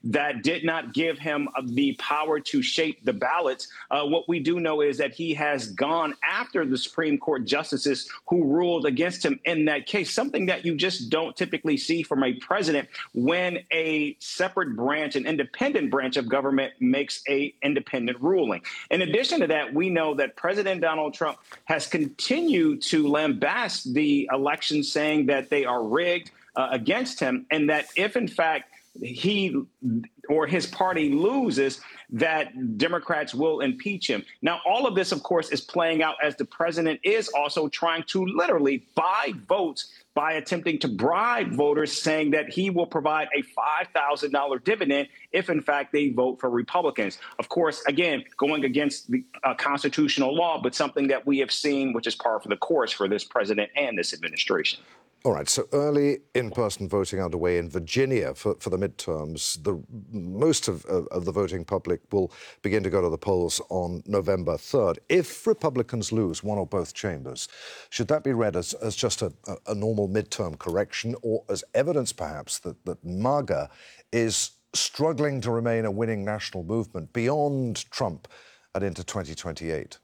that did not give him the power to shape the ballots. What we do know is that he has gone after the Supreme Court justices who ruled against him in that case, something that you just don't typically see from a president when a separate branch, an independent branch of government, makes a independent ruling. In addition to that, we know that President Donald Trump has continued to lambast the election, saying that they are rigged against him, and that if in fact he or his party loses, that Democrats will impeach him. Now, all of this, of course, is playing out as the president is also trying to literally buy votes by attempting to bribe voters, saying that he will provide a $5,000 dividend if, in fact, they vote for Republicans. Of course, again, going against the constitutional law, but something that we have seen, which is par for the course for this president and this administration. All right, so early in-person voting underway in Virginia for the midterms. Most of the voting public will begin to go to the polls on November 3rd. If Republicans lose one or both chambers, should that be read as just a normal midterm correction, or as evidence, perhaps, that MAGA is struggling to remain a winning national movement beyond Trump and into 2028?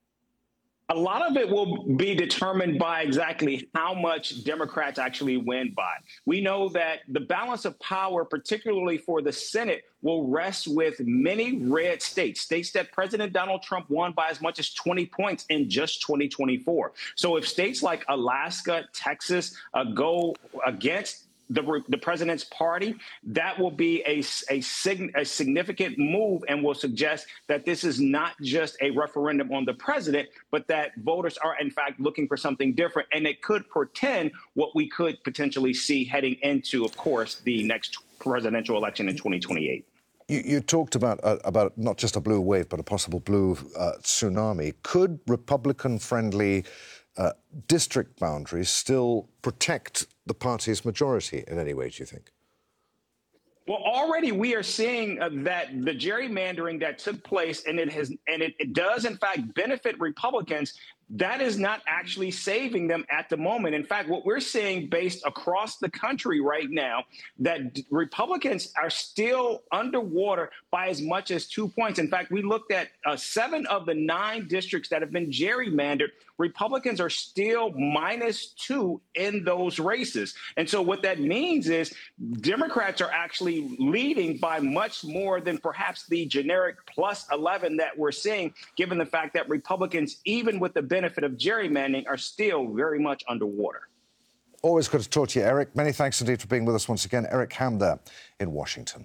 A lot of it will be determined by exactly how much Democrats actually win by. We know that the balance of power, particularly for the Senate, will rest with many red states that President Donald Trump won by as much as 20 points in just 2024. So if states like Alaska, Texas go against the president's party, that will be a significant move and will suggest that this is not just a referendum on the president, but that voters are, in fact, looking for something different. And it could portend what we could potentially see heading into, of course, the next presidential election in 2028. You talked about not just a blue wave, but a possible blue tsunami. Could Republican-friendly district boundaries still protect the party's majority in any way, do you think? Well, already we are seeing that the gerrymandering that took place, and it does in fact benefit Republicans. That is not actually saving them at the moment. In fact, what we're seeing based across the country right now, that Republicans are still underwater by as much as 2 points. In fact, we looked at 7 of the 9 districts that have been gerrymandered. Republicans are still -2 in those races. And so what that means is Democrats are actually leading by much more than perhaps the generic +11 that we're seeing, given the fact that Republicans, even with the benefit of gerrymandering, are still very much underwater. Always good to talk to you, Eric. Many thanks indeed for being with us once again. Eric Ham there in Washington.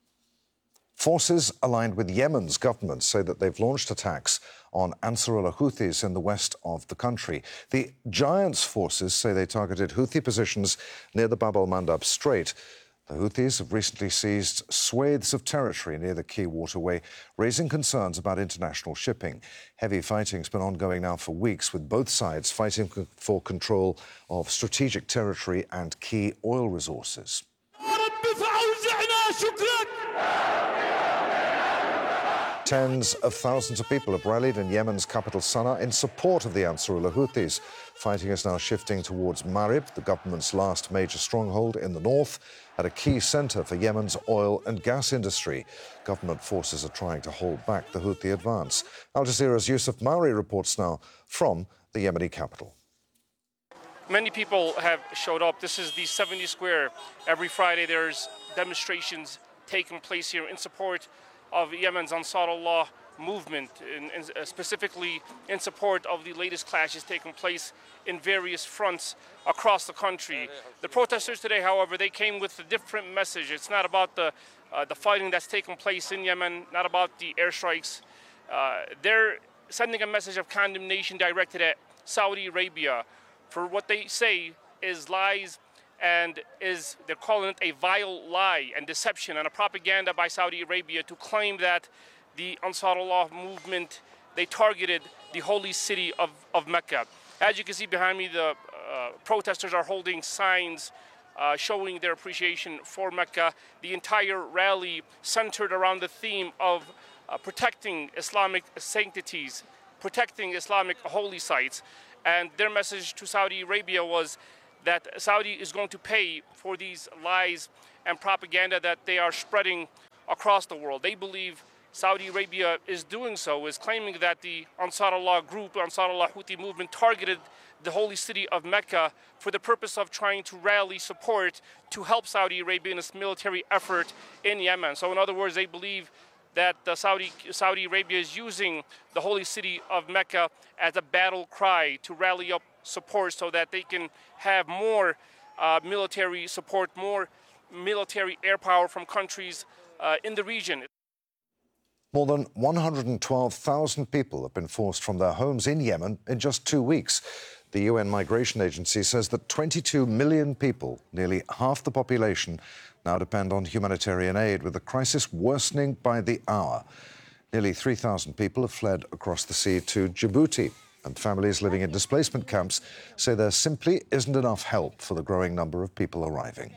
Forces aligned with Yemen's government say that they've launched attacks on Ansarullah Houthis in the west of the country. The Giants forces say they targeted Houthi positions near the Bab el-Mandab Strait. The Houthis have recently seized swathes of territory near the key waterway, raising concerns about international shipping. Heavy fighting's been ongoing now for weeks, with both sides fighting for control of strategic territory and key oil resources. Tens of thousands of people have rallied in Yemen's capital Sana'a in support of the Ansarullah Houthis. Fighting is now shifting towards Marib, the government's last major stronghold in the north, at a key centre for Yemen's oil and gas industry. Government forces are trying to hold back the Houthi advance. Al Jazeera's Yusuf Mauri reports now from the Yemeni capital. Many people have showed up. This is the 70 Square. Every Friday there's demonstrations taking place here in support of Yemen's Ansarullah movement, and specifically in support of the latest clashes taking place in various fronts across the country. The protesters today, however, they came with a different message. It's not about the fighting that's taking place in Yemen, not about the airstrikes. They're sending a message of condemnation directed at Saudi Arabia for what they say is lies, and they're calling it a vile lie and deception and a propaganda by Saudi Arabia to claim that the Ansarullah movement, they targeted the holy city of Mecca. As you can see behind me, the protesters are holding signs showing their appreciation for Mecca. The entire rally centered around the theme of protecting Islamic sanctities, protecting Islamic holy sites. And their message to Saudi Arabia was that Saudi is going to pay for these lies and propaganda that they are spreading across the world. They believe Saudi Arabia is doing so, is claiming that the Ansarullah group, Ansarullah Houthi movement, targeted the holy city of Mecca for the purpose of trying to rally support to help Saudi Arabia in its military effort in Yemen. So in other words, they believe that Saudi Arabia is using the holy city of Mecca as a battle cry to rally up support so that they can have more military support, more military air power from countries in the region. More than 112,000 people have been forced from their homes in Yemen in just 2 weeks. The UN Migration Agency says that 22 million people, nearly half the population, now depend on humanitarian aid, with the crisis worsening by the hour. Nearly 3,000 people have fled across the sea to Djibouti, and families living in displacement camps say there simply isn't enough help for the growing number of people arriving.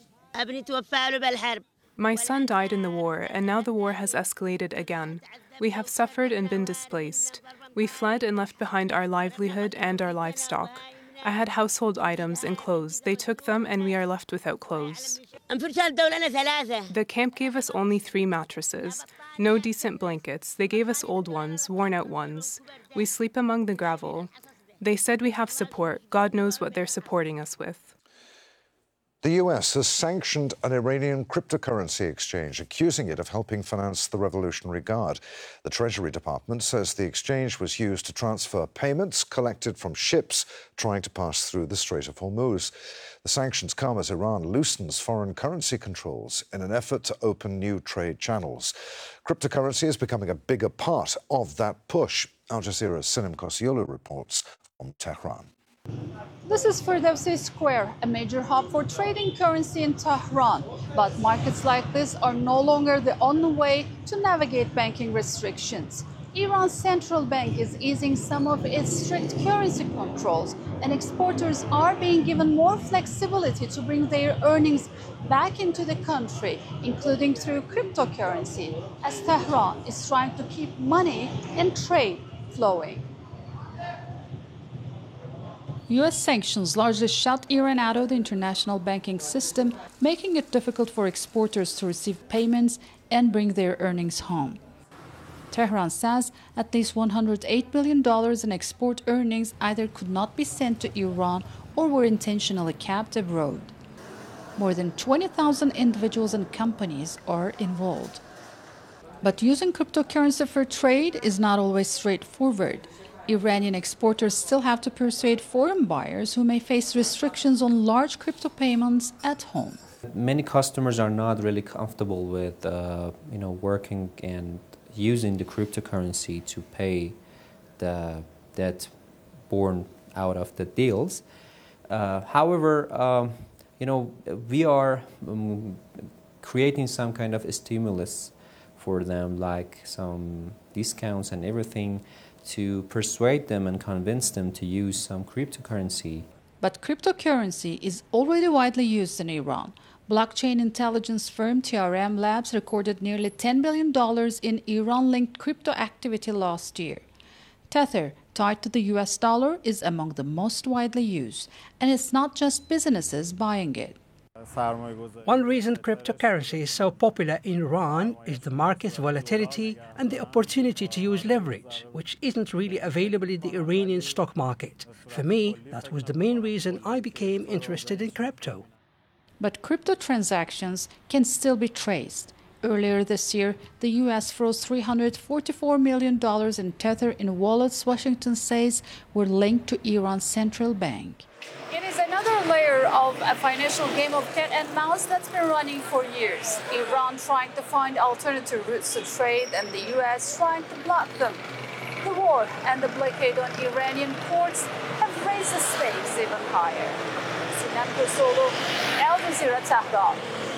My son died in the war, and now the war has escalated again. We have suffered and been displaced. We fled and left behind our livelihood and our livestock. I had household items and clothes. They took them, and we are left without clothes. The camp gave us only 3 mattresses. No decent blankets. They gave us old ones, worn-out ones. We sleep among the gravel. They said we have support. God knows what they're supporting us with. The US has sanctioned an Iranian cryptocurrency exchange, accusing it of helping finance the Revolutionary Guard. The Treasury Department says the exchange was used to transfer payments collected from ships trying to pass through the Strait of Hormuz. The sanctions come as Iran loosens foreign currency controls in an effort to open new trade channels. Cryptocurrency is becoming a bigger part of that push. Al Jazeera's Sinem Kosioglu reports from Tehran. This is Firdevsi Square, a major hub for trading currency in Tehran. But markets like this are no longer the only way to navigate banking restrictions. Iran's central bank is easing some of its strict currency controls, and exporters are being given more flexibility to bring their earnings back into the country, including through cryptocurrency, as Tehran is trying to keep money and trade flowing. U.S. sanctions largely shut Iran out of the international banking system, making it difficult for exporters to receive payments and bring their earnings home. Tehran says at least $108 billion in export earnings either could not be sent to Iran or were intentionally kept abroad. More than 20,000 individuals and companies are involved. But using cryptocurrency for trade is not always straightforward. Iranian exporters still have to persuade foreign buyers who may face restrictions on large crypto payments at home. Many customers are not really comfortable with working and using the cryptocurrency to pay the debt born out of the deals. However, we are creating some kind of a stimulus for them, like some discounts and everything, to persuade them and convince them to use some cryptocurrency. But cryptocurrency is already widely used in Iran. Blockchain intelligence firm TRM Labs recorded nearly $10 billion in Iran-linked crypto activity last year. Tether, tied to the US dollar, is among the most widely used, and it's not just businesses buying it. One reason cryptocurrency is so popular in Iran is the market's volatility and the opportunity to use leverage, which isn't really available in the Iranian stock market. For me, that was the main reason I became interested in crypto. But crypto transactions can still be traced. Earlier this year, the U.S. froze $344 million in Tether in wallets Washington says were linked to Iran's central bank. It is another layer of a financial game of cat and mouse that's been running for years. Iran trying to find alternative routes to trade and the U.S. trying to block them. The war and the blockade on Iranian ports have raised the stakes even higher. Sinem Kosioglu, Al Jazeera, Tehran.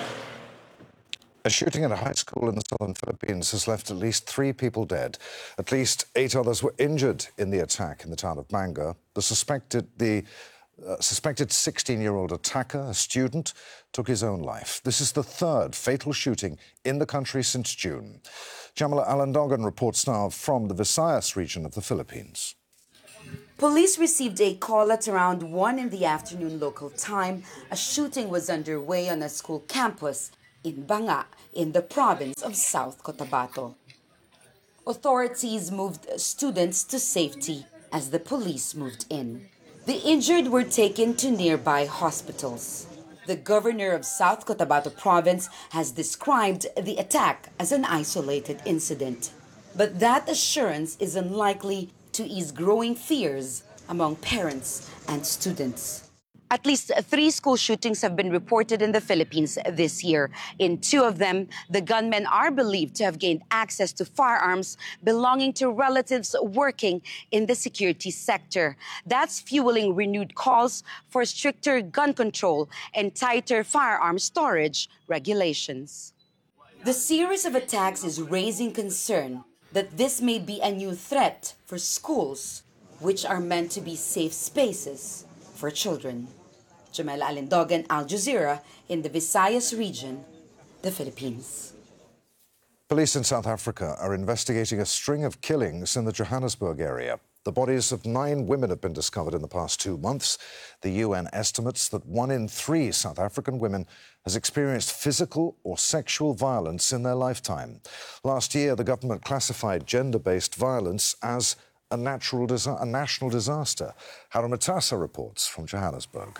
A shooting at a high school in the southern Philippines has left at least 3 people dead. At least 8 others were injured in the attack in the town of Manga. The suspected 16-year-old attacker, a student, took his own life. This is the 3rd fatal shooting in the country since June. Jamila Alandogan reports now from the Visayas region of the Philippines. Police received a call at around 1 in the afternoon local time. A shooting was underway on a school campus in Banga, in the province of South Cotabato. Authorities moved students to safety as the police moved in. The injured were taken to nearby hospitals. The governor of South Cotabato province has described the attack as an isolated incident. But that assurance is unlikely to ease growing fears among parents and students. At least 3 school shootings have been reported in the Philippines this year. In 2 of them, the gunmen are believed to have gained access to firearms belonging to relatives working in the security sector. That's fueling renewed calls for stricter gun control and tighter firearm storage regulations. The series of attacks is raising concern that this may be a new threat for schools, which are meant to be safe spaces for children. Jamela Alindogan, Al Jazeera, in the Visayas region, the Philippines. Police in South Africa are investigating a string of killings in the Johannesburg area. The bodies of 9 women have been discovered in the past 2 months. The UN estimates that 1 in 3 South African women has experienced physical or sexual violence in their lifetime. Last year, the government classified gender-based violence as a national disaster. Harumatasa reports from Johannesburg.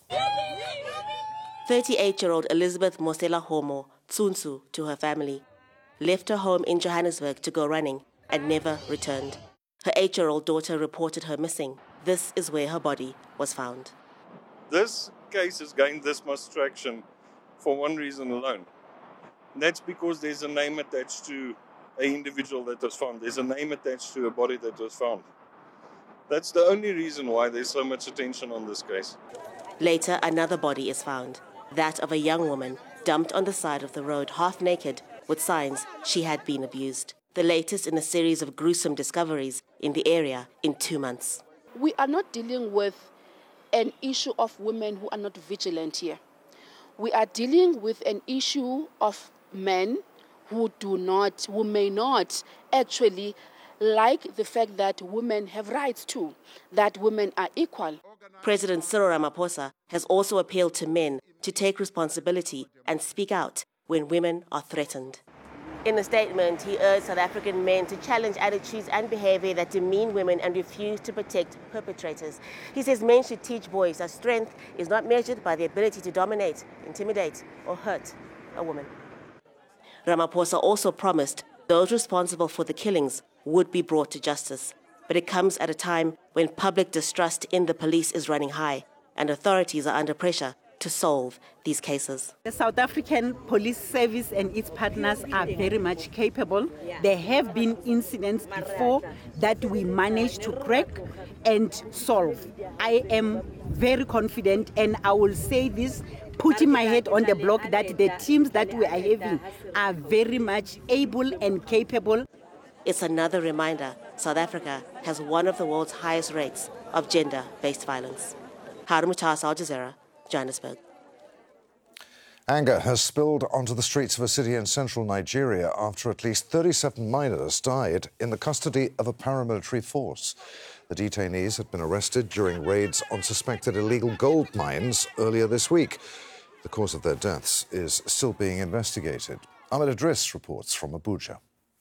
38-year-old Elizabeth Mosela Homo, Tsunsu to her family, left her home in Johannesburg to go running and never returned. Her 8-year-old daughter reported her missing. This is where her body was found. This case has gained this much traction for one reason alone. And that's because there's a name attached to an individual that was found. There's a name attached to a body that was found. That's the only reason why there's so much attention on this case. Later, another body is found, that of a young woman dumped on the side of the road, half naked, with signs she had been abused. The latest in a series of gruesome discoveries in the area in 2 months. We are not dealing with an issue of women who are not vigilant here. We are dealing with an issue of men who may not actually like the fact that women have rights too, that women are equal. President Cyril Ramaphosa has also appealed to men to take responsibility and speak out when women are threatened. In a statement, he urged South African men to challenge attitudes and behavior that demean women and refuse to protect perpetrators. He says men should teach boys that strength is not measured by the ability to dominate, intimidate, or hurt a woman. Ramaphosa also promised those responsible for the killings would be brought to justice. But it comes at a time when public distrust in the police is running high and authorities are under pressure to solve these cases. The South African Police Service and its partners are very much capable. There have been incidents before that we managed to crack and solve. I am very confident, and I will say this, putting my head on the block, that the teams that we are having are very much able and capable. It's another reminder South Africa has one of the world's highest rates of gender-based violence. Harumatasa, Al Jazeera, Johannesburg. Anger has spilled onto the streets of a city in central Nigeria after at least 37 miners died in the custody of a paramilitary force. The detainees had been arrested during raids on suspected illegal gold mines earlier this week. The cause of their deaths is still being investigated. Ahmed Idris reports from Abuja.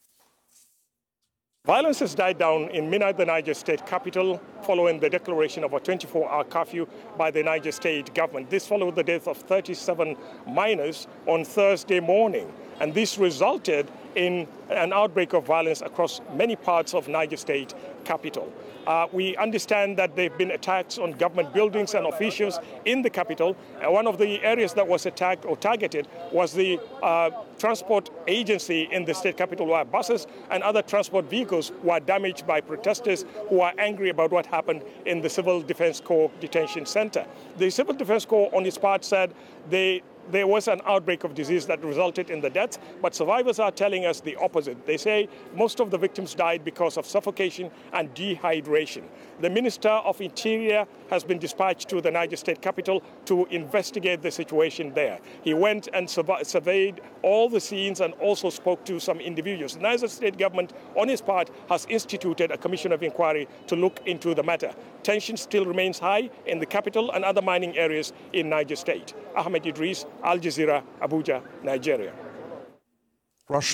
Violence has died down in Minna, the Niger State capital, following the declaration of a 24-hour curfew by the Niger State government. This followed the death of 37 miners on Thursday morning, and this resulted in an outbreak of violence across many parts of Niger State capital. We understand that there have been attacks on government buildings and officials in the capital. One of the areas that was attacked or targeted was the transport agency in the state capital, where buses and other transport vehicles were damaged by protesters who are angry about what happened in the Civil Defense Corps detention center. The Civil Defense Corps, on its part, said they there was an outbreak of disease that resulted in the death, but survivors are telling us the opposite. They say most of the victims died because of suffocation and dehydration. The Minister of Interior has been dispatched to the Niger State capital to investigate the situation there. He went and surveyed all the scenes and also spoke to some individuals. The Niger State government, on its part, has instituted a commission of inquiry to look into the matter. Tension still remains high in the capital and other mining areas in Niger State. Ahmed Idris, Al Jazeera, Abuja, Nigeria.